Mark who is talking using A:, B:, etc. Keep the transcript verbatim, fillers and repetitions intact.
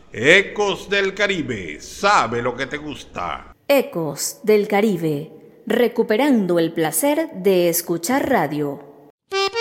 A: Ecos del Caribe, sabe lo que te gusta.
B: Ecos del Caribe, recuperando el placer de escuchar radio.